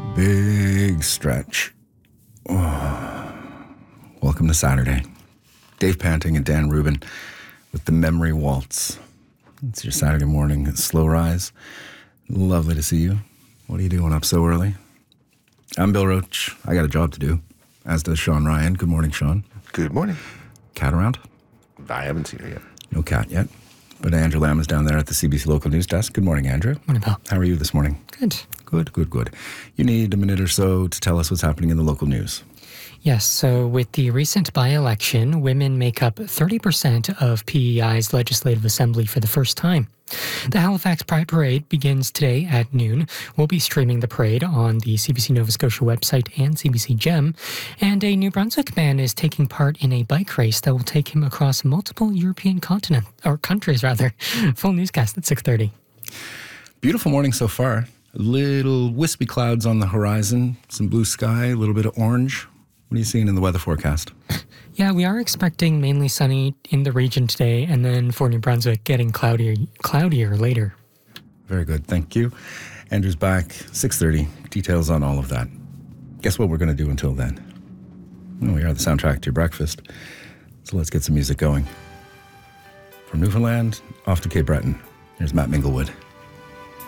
Big stretch. Oh. Welcome to Saturday. Dave Panting and Dan Rubin with the Memory Waltz. It's your Saturday morning slow rise. Lovely to see you. What are you doing up so early? I'm Bill Roach. I got a job to do, as does Sean Ryan. Good morning, Sean. Good morning. Cat around? I haven't seen her yet. No cat yet. But Andrew Lamb is down there at the CBC Local News Desk. Good morning, Andrew. Morning, Bill. How are you this morning? Good. Good. You need a minute or so to tell us what's happening in the local news. Yes, so with the recent by-election, women make up 30% of PEI's Legislative Assembly for the first time. The Halifax Pride Parade begins today at noon. We'll be streaming the parade on the CBC Nova Scotia website and CBC Gem. And a New Brunswick man is taking part in a bike race that will take him across multiple European countries. Full newscast at 6:30. Beautiful morning so far. Little wispy clouds on the horizon, some blue sky, a little bit of orange. What are you seeing in the weather forecast? Yeah, we are expecting mainly sunny in the region today, and then for New Brunswick, getting cloudier later. Very good, thank you. Andrew's back, 6:30. Details on all of that. Guess what we're going to do until then? Well, we are the soundtrack to your breakfast, so let's get some music going. From Newfoundland, off to Cape Breton. Here's Matt Minglewood.